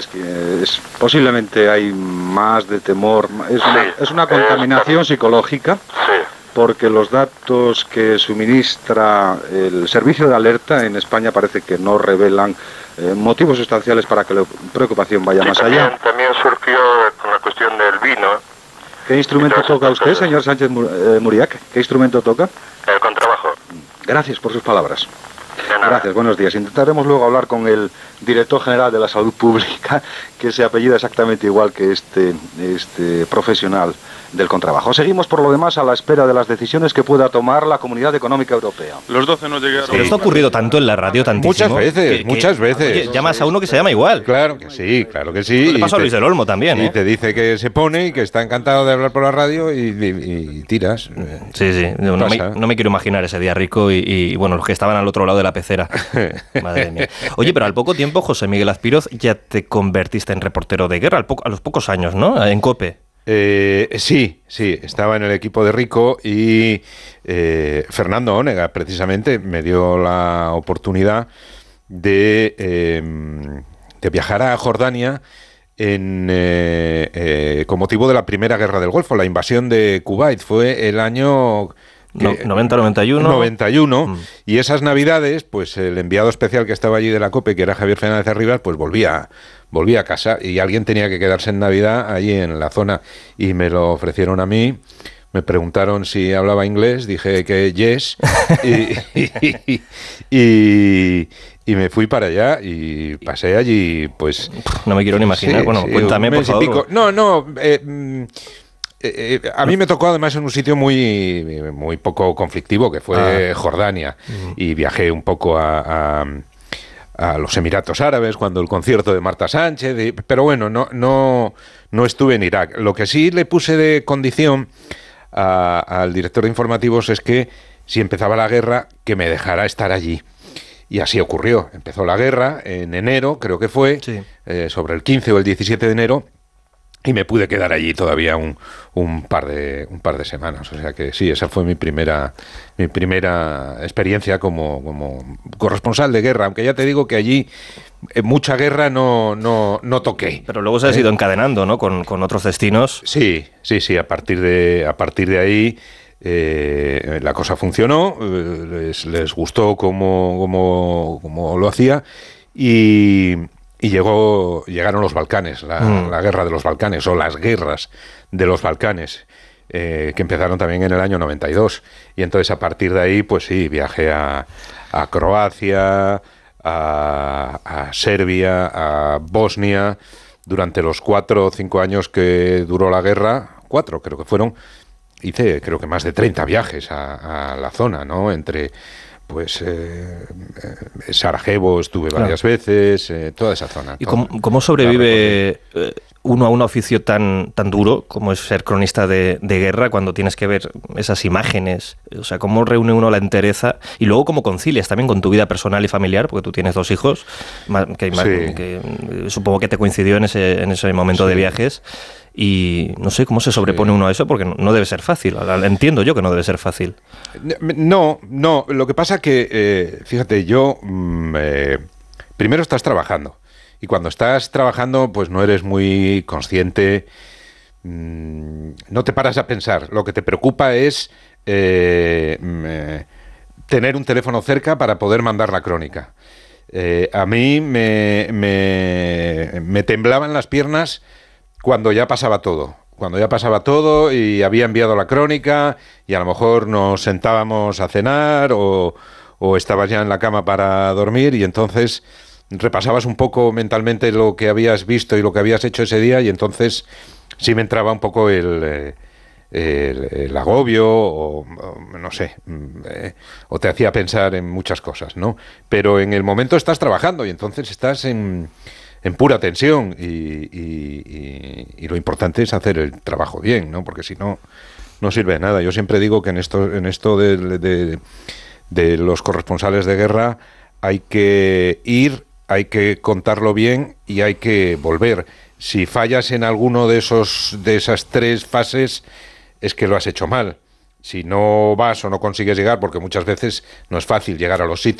es que posiblemente hay más de temor, es una contaminación psicológica, porque los datos que suministra el servicio de alerta en España parece que no revelan motivos sustanciales para que la preocupación vaya más allá. También surgió con la cuestión del vino. ¿Qué instrumento toca usted, señor Sánchez Muriac? ¿Qué instrumento toca? El contrabajo. Gracias por sus palabras. Gracias, buenos días. Intentaremos luego hablar con el director general de la Salud Pública, que se apellida exactamente igual que este profesional del contrabajo. Seguimos, por lo demás, a la espera de las decisiones que pueda tomar la Comunidad Económica Europea. Los 12 no llegaron. Pero esto ha ocurrido tanto en la radio, tantísimo. Muchas veces. Oye, llamas a uno que se llama igual. Claro que sí. Le pasó a Luis del Olmo también, Y te dice que se pone y que está encantado de hablar por la radio y tiras. Sí. No me quiero imaginar ese día rico y bueno, los que estaban al otro lado de la pecera. Madre mía. Oye, pero al poco tiempo, José Miguel Azpiroz, ya te convertiste en reportero de guerra, a los pocos años, ¿no? En COPE. Sí, estaba en el equipo de Rico y Fernando Onega precisamente me dio la oportunidad de viajar a Jordania con motivo de la Primera Guerra del Golfo, la invasión de Kuwait. Fue el año 91, y esas navidades, pues el enviado especial que estaba allí de la COPE, que era Javier Fernández Arribas, pues volvía a casa y alguien tenía que quedarse en Navidad allí en la zona y me lo ofrecieron a mí. Me preguntaron si hablaba inglés, dije que yes y me fui para allá y pasé allí, pues... No me quiero ni imaginar, sí, bueno, cuéntame, por favor. A mí me tocó además en un sitio muy poco conflictivo, que fue Jordania, y viajé un poco a los Emiratos Árabes cuando el concierto de Marta Sánchez, pero bueno, no estuve en Irak. Lo que sí le puse de condición al director de informativos es que si empezaba la guerra, que me dejara estar allí. Y así ocurrió. Empezó la guerra en enero, creo que fue, sobre el 15 o el 17 de enero, y me pude quedar allí todavía un par de semanas. O sea que sí, esa fue mi primera experiencia como corresponsal de guerra, aunque ya te digo que allí mucha guerra no toqué. Pero luego se has ido encadenando, ¿no? Con otros destinos. Sí, a partir de ahí la cosa funcionó, les gustó cómo lo hacía y llegaron los Balcanes, la guerra de los Balcanes, o las guerras de los Balcanes, que empezaron también en el año 92. Y entonces a partir de ahí, pues sí, viajé a Croacia, a Serbia, a Bosnia, durante los 4 o 5 años que duró la guerra, 4 creo que fueron, hice creo que más de 30 viajes a la zona, ¿no? Entre... Pues Sarajevo estuve varias veces, toda esa zona. ¿Y cómo sobrevive uno a un oficio tan duro como es ser cronista de guerra cuando tienes que ver esas imágenes? O sea, ¿cómo reúne uno la entereza? Y luego, ¿cómo concilias también con tu vida personal y familiar? Porque tú tienes 2 hijos, que supongo que te coincidió en ese momento de viajes. Y no sé cómo se sobrepone uno a eso, porque no debe ser fácil. Entiendo yo que no debe ser fácil. No. Lo que pasa que, fíjate, yo primero estás trabajando. Y cuando estás trabajando, pues no eres muy consciente, no te paras a pensar. Lo que te preocupa es tener un teléfono cerca para poder mandar la crónica. A mí me temblaban las piernas cuando ya pasaba todo y había enviado la crónica y a lo mejor nos sentábamos a cenar o estabas ya en la cama para dormir y entonces repasabas un poco mentalmente lo que habías visto y lo que habías hecho ese día y entonces sí me entraba un poco el agobio o no sé, o te hacía pensar en muchas cosas, ¿no? Pero en el momento estás trabajando y entonces estás en pura tensión y lo importante es hacer el trabajo bien, ¿no? Porque si no, no sirve de nada. Yo siempre digo que en esto de los corresponsales de guerra hay que ir, hay que contarlo bien y hay que volver. Si fallas en alguno de esas 3 fases es que lo has hecho mal. Si no vas o no consigues llegar, porque muchas veces no es fácil llegar a los sitios